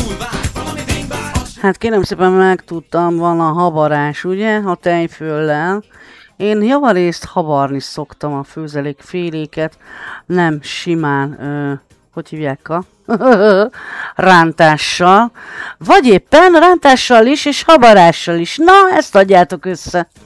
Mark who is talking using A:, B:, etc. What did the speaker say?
A: Hát kérem szépen megtudtam, van a habarás, ugye, a tejföllel. Én javarészt habarni szoktam a főzelékféléket, nem simán, hogy hívják rántással, vagy éppen rántással is és habarással is. Na, ezt adjátok össze.